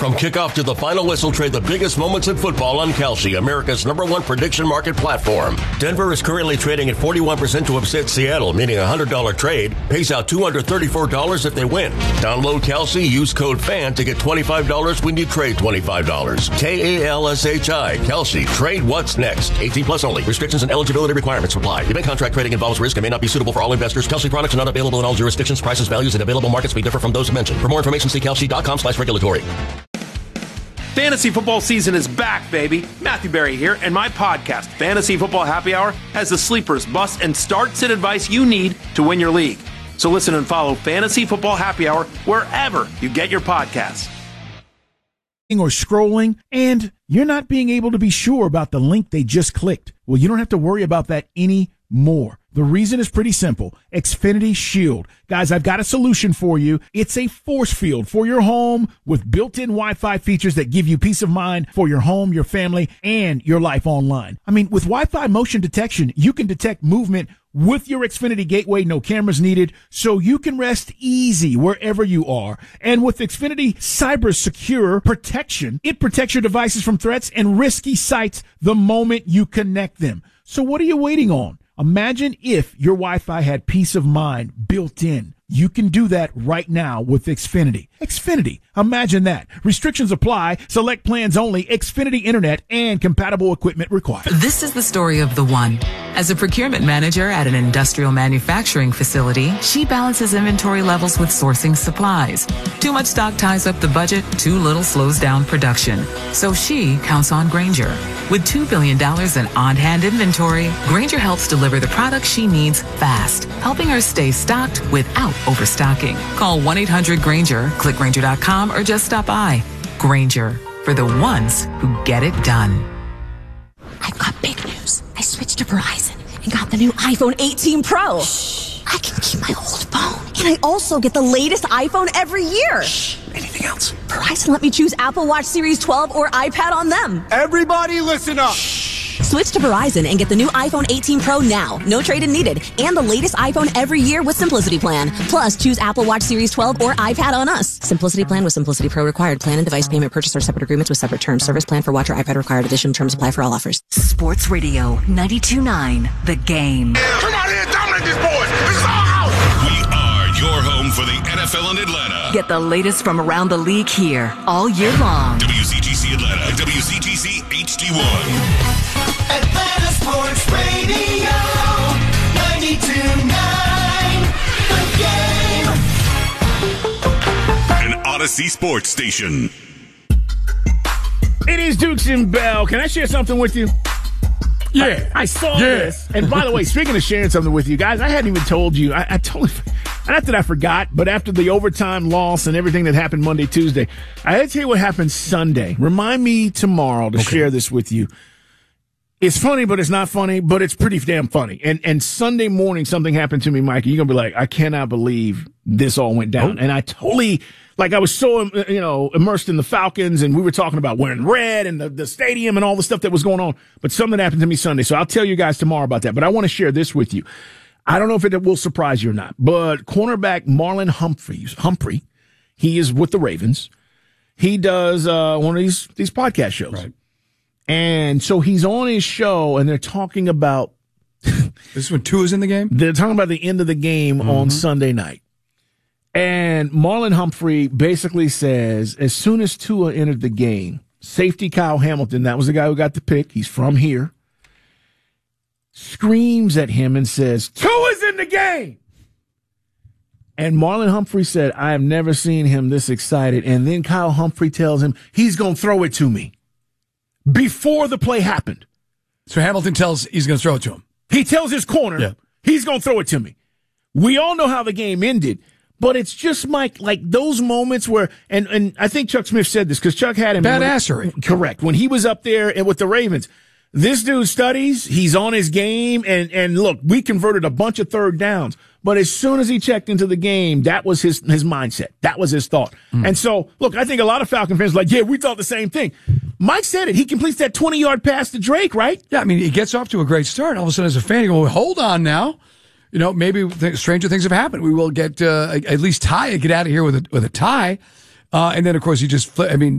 From kickoff to the final whistle, trade the biggest moments in football on Kalshi, America's #1 prediction market platform. Denver is currently trading at 41% to upset Seattle, meaning a $100 trade pays out $234 if they win. Download Kalshi, use code FAN to get $25 when you trade $25. Kalshi, Kalshi. Trade what's next. 18 plus only. Restrictions and eligibility requirements apply. Event contract trading involves risk and may not be suitable for all investors. Kalshi products are not available in all jurisdictions. Prices, values, and available markets may differ from those mentioned. For more information, see kalshi.com/regulatory. Fantasy football season is back, baby. Matthew Berry here, and my podcast, Fantasy Football Happy Hour, has the sleepers, busts, and start-sit advice you need to win your league. So listen and follow Fantasy Football Happy Hour wherever you get your podcasts. Or scrolling, and you're not being able to be sure about the link they just clicked. Well, you don't have to worry about that anymore. The reason is pretty simple. Xfinity Shield. Guys, I've got a solution for you. It's a force field for your home with built-in Wi-Fi features that give you peace of mind for your home, your family, and your life online. I mean, with Wi-Fi motion detection, you can detect movement with your Xfinity gateway, no cameras needed, so you can rest easy wherever you are. And with Xfinity Cyber Secure Protection, it protects your devices from threats and risky sites the moment you connect them. So what are you waiting on? Imagine if your Wi-Fi had peace of mind built in. You can do that right now with Xfinity. Xfinity, imagine that. Restrictions apply. Select plans only. Xfinity Internet and compatible equipment required. This is the story of the one. As a procurement manager at an industrial manufacturing facility, she balances inventory levels with sourcing supplies. Too much stock ties up the budget, too little slows down production. So she counts on Grainger. With $2 billion in on-hand inventory, Grainger helps deliver the products she needs fast, helping her stay stocked without overstocking. Call 1-800-GRAINGER, click Grainger.com, or just stop by. Grainger, for the ones who get it done. I've got big news. I switched to Verizon and got the new iPhone 18 Pro. Shh. I can keep my old phone. And I also get the latest iPhone every year. Shh. Anything else? Verizon let me choose Apple Watch Series 12 or iPad on them. Everybody listen up. Shh. Switch to Verizon and get the new iPhone 18 Pro now. No trade-in needed. And the latest iPhone every year with Simplicity Plan. Plus, choose Apple Watch Series 12 or iPad on us. Simplicity Plan with Simplicity Pro required. Plan and device payment purchase are separate agreements with separate terms. Service plan for watch or iPad required. Additional terms apply for all offers. Sports Radio 92.9 The Game. Come on here, dominate these boys. This is our house. We are your home for the NFL in Atlanta. Get the latest from around the league here all year long. WCGC Atlanta, WCGC HD1. Atlanta Sports Radio 92.9 The Game. An Odyssey Sports Station. It is Dukes and Bell. Can I share something with you? Yeah. I saw this. And by the way, speaking of sharing something with you guys, I hadn't even told you. I totally, not that I forgot, but after the overtime loss and everything that happened Monday, Tuesday, I had to tell you what happened Sunday. Remind me tomorrow to share this with you. It's funny, but it's not funny, but it's pretty damn funny. And Sunday morning, something happened to me, Mikey. You're going to be like, I cannot believe this all went down. And I totally, like, I was so, immersed in the Falcons, and we were talking about wearing red and the stadium and all the stuff that was going on. But something happened to me Sunday. So I'll tell you guys tomorrow about that. But I want to share this with you. I don't know if it will surprise you or not, but cornerback Marlon Humphrey, he is with the Ravens. He does one of these podcast shows. Right. And so he's on his show, and they're talking about this is when Tua's in the game? They're talking about the end of the game on Sunday night. And Marlon Humphrey basically says, as soon as Tua entered the game, safety Kyle Hamilton, that was the guy who got the pick, he's from here, screams at him and says, Tua's in the game! And Marlon Humphrey said, I have never seen him this excited. And then Kyle Humphrey tells him, he's going to throw it to me. Before the play happened. So Hamilton tells he's going to throw it to him. He tells his corner, he's going to throw it to me. We all know how the game ended, but it's just like those moments where, and I think Chuck Smith said this because Chuck had him. Badassery. Correct. When he was up there and with the Ravens, this dude studies, he's on his game, and look, we converted a bunch of third downs. But as soon as he checked into the game, that was his mindset. That was his thought. And so, look, I think a lot of Falcon fans are like, yeah, we thought the same thing. Mike said it. He completes that 20-yard pass to Drake, right? Yeah, I mean, he gets off to a great start. All of a sudden, as a fan, you go, well, hold on now. Maybe stranger things have happened. We will get at least tie, get out of here with a tie. And then, of course, he just,